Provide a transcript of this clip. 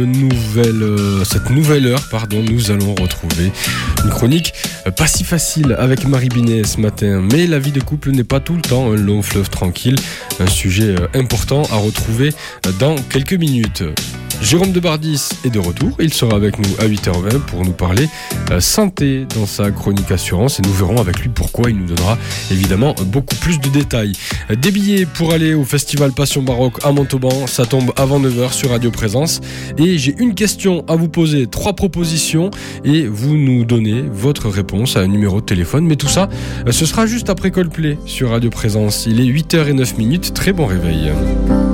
Cette nouvelle heure, nous allons retrouver une chronique pas si facile avec Marie Binet ce matin. Mais la vie de couple n'est pas tout le temps un long fleuve tranquille. Un sujet important à retrouver dans quelques minutes. Jérôme Debardis est de retour. Il sera avec nous à 8h20 pour nous parler santé dans sa chronique assurance. Et nous verrons avec lui pourquoi. Il nous donnera évidemment beaucoup plus de détails. Des billets pour aller au festival Passion Baroque à Montauban. Ça tombe avant 9h sur Radio Présence. Et j'ai une question à vous poser, 3 propositions. Et vous nous donnez votre réponse à un numéro de téléphone. Mais tout ça, ce sera juste après Coldplay sur Radio Présence. Il est 8h09. Très bon réveil.